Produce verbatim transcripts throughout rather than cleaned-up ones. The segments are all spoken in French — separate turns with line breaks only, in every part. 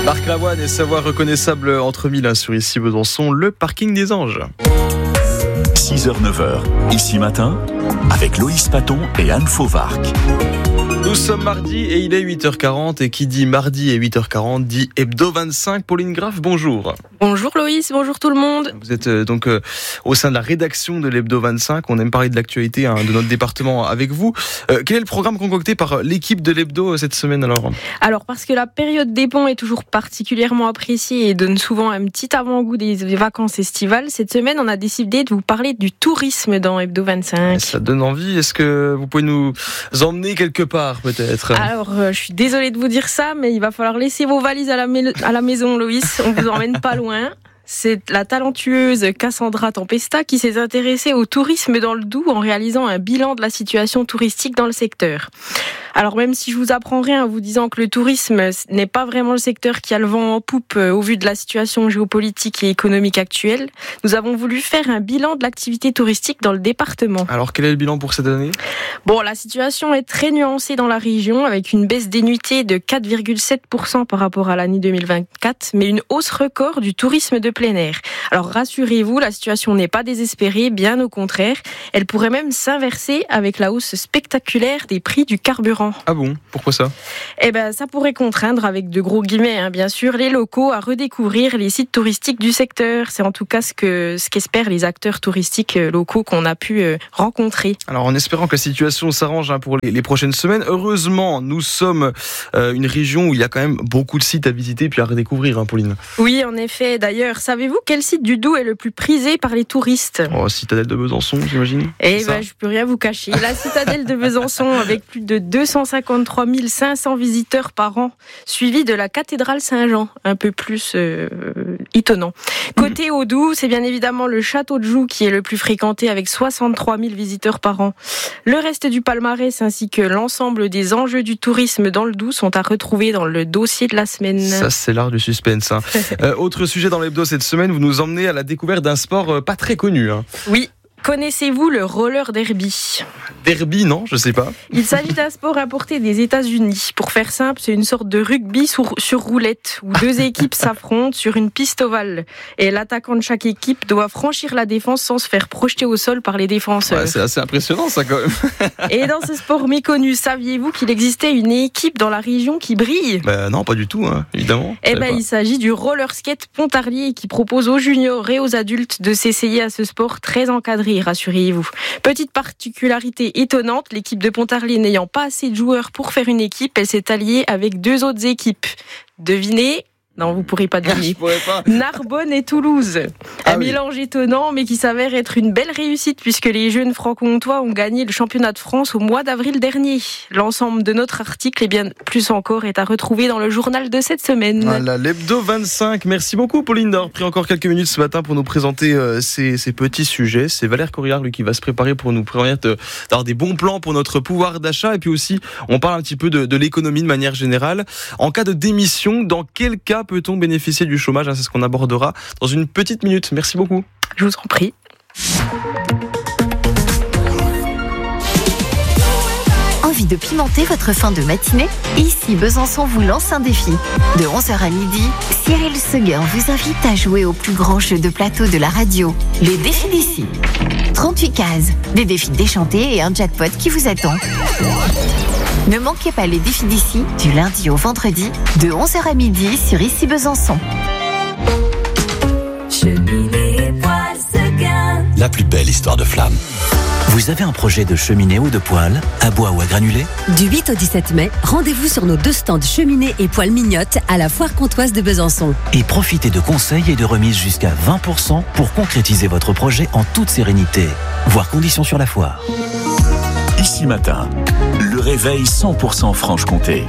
Marc Lavoine et sa voix reconnaissable entre mille hein, sur Ici Besançon, le parking des Anges.
six heures neuf heures, Ici Matin, avec Loïs Paton et Anne Fauvarc.
Nous sommes mardi et il est huit heures quarante et qui dit mardi et huit heures quarante dit Hebdo vingt-cinq. Pauline Graff, bonjour.
Bonjour Loïs, bonjour tout le monde.
Vous êtes euh, donc euh, au sein de la rédaction de l'Hebdo vingt-cinq. On aime parler de l'actualité hein, de notre département avec vous. Euh, quel est le programme concocté par l'équipe de l'Hebdo cette semaine alors ?
Alors parce que la période des ponts est toujours particulièrement appréciée et donne souvent un petit avant-goût des vacances estivales, cette semaine on a décidé de vous parler du tourisme dans Hebdo vingt-cinq.
Ça donne envie. Est-ce que vous pouvez nous emmener quelque part peut-être ?
Alors euh, je suis désolée de vous dire ça, mais il va falloir laisser vos valises à la, me- à la maison Loïs, on vous emmène pas loin. C'est la talentueuse Cassandra Tempesta qui s'est intéressée au tourisme dans le Doubs en réalisant un bilan de la situation touristique dans le secteur. Alors même si je vous apprends rien en vous disant que le tourisme n'est pas vraiment le secteur qui a le vent en poupe au vu de la situation géopolitique et économique actuelle, nous avons voulu faire un bilan de l'activité touristique dans le département.
Alors quel est le bilan pour cette année ?
Bon, la situation est très nuancée dans la région avec une baisse des nuitées de quatre virgule sept pour cent par rapport à l'année deux mille vingt-quatre, mais une hausse record du tourisme de plein air. Alors rassurez-vous, la situation n'est pas désespérée, bien au contraire. Elle pourrait même s'inverser avec la hausse spectaculaire des prix du carburant.
Ah bon ? Pourquoi ça ?
Eh ben, ça pourrait contraindre, avec de gros guillemets, hein, bien sûr, les locaux à redécouvrir les sites touristiques du secteur. C'est en tout cas ce que ce qu'espèrent les acteurs touristiques locaux qu'on a pu euh, rencontrer.
Alors en espérant que la situation s'arrange hein, pour les, les prochaines semaines, heureusement, nous sommes euh, une région où il y a quand même beaucoup de sites à visiter puis à redécouvrir, hein, Pauline.
Oui, en effet. D'ailleurs, savez-vous quel site du Doubs est le plus prisé par les touristes ?
Oh, Citadelle de Besançon, j'imagine.
Eh ben, je peux rien vous cacher. La Citadelle de Besançon, avec plus de deux cent cinquante-trois mille cinq cents visiteurs par an, suivi de la cathédrale Saint-Jean, un peu plus euh, étonnant. Côté au Doubs, c'est bien évidemment le château de Joux qui est le plus fréquenté avec soixante-trois mille visiteurs par an. Le reste du palmarès ainsi que l'ensemble des enjeux du tourisme dans le Doubs sont à retrouver dans le dossier de la semaine.
Ça, c'est l'art du suspense. Hein. euh, autre sujet dans l'hebdo cette semaine, vous nous emmenez à la découverte d'un sport euh, pas très connu. Hein.
Oui. Connaissez-vous le roller derby ?
Derby, non, je sais pas.
Il s'agit d'un sport importé des États-Unis. Pour faire simple, c'est une sorte de rugby sur, sur roulette où deux équipes s'affrontent sur une piste ovale. Et l'attaquant de chaque équipe doit franchir la défense sans se faire projeter au sol par les défenseurs.
Ouais, c'est assez impressionnant ça quand même.
Et dans ce sport méconnu, saviez-vous qu'il existait une équipe dans la région qui brille ?
Bah non, pas du tout, hein, évidemment.
Eh ben, il s'agit du roller skate Pontarlier qui propose aux juniors et aux adultes de s'essayer à ce sport très encadré. Rassurez-vous. Petite particularité étonnante, l'équipe de Pontarlier n'ayant pas assez de joueurs pour faire une équipe, elle s'est alliée avec deux autres équipes. Devinez ? Non, vous pourrez pas deviner.
Je pourrais pas.
Narbonne et Toulouse.
Ah
un
oui.
mélange étonnant, mais qui s'avère être une belle réussite puisque les jeunes franc-comtois ont gagné le championnat de France au mois d'avril dernier. L'ensemble de notre article et bien plus encore est à retrouver dans le journal de cette semaine.
Voilà, l'Hebdo vingt-cinq. Merci beaucoup, Pauline, d'avoir pris encore quelques minutes ce matin pour nous présenter euh, ces, ces petits sujets. C'est Valère Corillard, lui, qui va se préparer pour nous permettre euh, d'avoir des bons plans pour notre pouvoir d'achat. Et puis aussi, on parle un petit peu de, de l'économie de manière générale. En cas de démission, dans quel cas peut-on bénéficier du chômage ? C'est ce qu'on abordera dans une petite minute. Merci beaucoup.
Je vous en prie.
Envie de pimenter votre fin de matinée ? Ici Besançon vous lance un défi. De onze heures à midi, Cyril Seguin vous invite à jouer au plus grand jeu de plateau de la radio, les défis d'ici. trente-huit cases, des défis déchantés et un jackpot qui vous attend. Ne manquez pas les défis d'ici du lundi au vendredi de onze heures à midi sur Ici Besançon.
La plus belle histoire de flamme. Vous avez un projet de cheminée ou de poêle, à bois ou à granulés ?
Du huit au dix-sept mai, rendez-vous sur nos deux stands cheminée et poêle mignotte à la Foire Comtoise de Besançon.
Et profitez de conseils et de remises jusqu'à vingt pour cent pour concrétiser votre projet en toute sérénité. Voir conditions sur la foire. Ici Matin, le réveil cent pour cent Franche-Comté.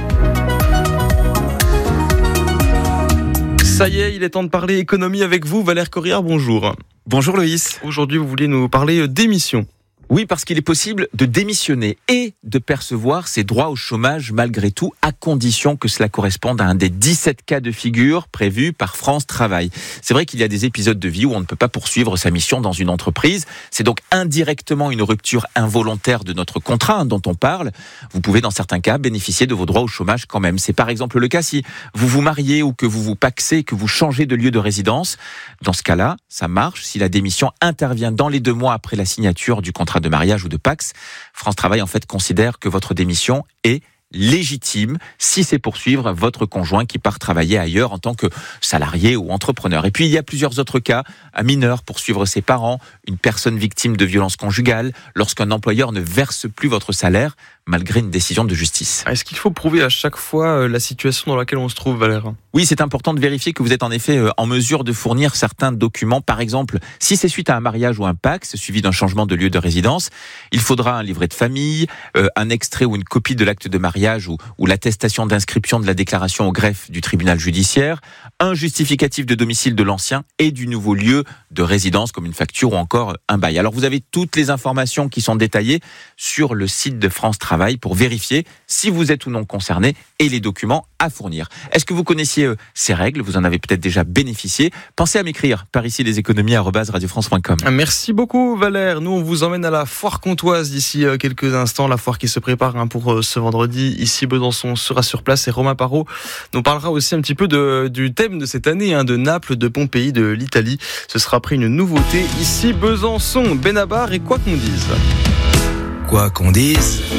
Ça y est, il est temps de parler économie avec vous. Valère Corillard, bonjour.
Bonjour Loïs.
Aujourd'hui, vous vouliez nous parler d'émissions.
Oui, parce qu'il est possible de démissionner et de percevoir ses droits au chômage malgré tout, à condition que cela corresponde à un des dix-sept cas de figure prévus par France Travail. C'est vrai qu'il y a des épisodes de vie où on ne peut pas poursuivre sa mission dans une entreprise. C'est donc indirectement une rupture involontaire de notre contrat hein, dont on parle. Vous pouvez dans certains cas bénéficier de vos droits au chômage quand même. C'est par exemple le cas si vous vous mariez ou que vous vous pacsez, que vous changez de lieu de résidence. Dans ce cas-là, ça marche si la démission intervient dans les deux mois après la signature du contrat de mariage ou de Pacs. France Travail en fait considère que votre démission est légitime si c'est pour suivre votre conjoint qui part travailler ailleurs en tant que salarié ou entrepreneur. Et puis il y a plusieurs autres cas, un mineur pour suivre ses parents, une personne victime de violences conjugales, lorsqu'un employeur ne verse plus votre salaire malgré une décision de justice.
Est-ce qu'il faut prouver à chaque fois la situation dans laquelle on se trouve, Valère ?
Oui, c'est important de vérifier que vous êtes en effet en mesure de fournir certains documents. Par exemple, si c'est suite à un mariage ou un Pacs suivi d'un changement de lieu de résidence, il faudra un livret de famille, euh, un extrait ou une copie de l'acte de mariage ou, ou l'attestation d'inscription de la déclaration au greffe du tribunal judiciaire, un justificatif de domicile de l'ancien et du nouveau lieu de résidence comme une facture ou encore un bail. Alors vous avez toutes les informations qui sont détaillées sur le site de France Travail pour vérifier si vous êtes ou non concerné et les documents à fournir. Est-ce que vous connaissiez euh, ces règles ? Vous en avez peut-être déjà bénéficié. Pensez à m'écrire par ici leséconomies arobase radio france point com.
Merci beaucoup Valère. Nous on vous emmène à la foire comtoise d'ici euh, quelques instants. La foire qui se prépare hein, pour euh, ce vendredi. Ici Besançon sera sur place et Romain Parot nous parlera aussi un petit peu de, du thème de cette année, hein, de Naples, de Pompéi, de l'Italie. Ce sera après une nouveauté ici Besançon. Benabar et quoi qu'on dise.
Quoi qu'on dise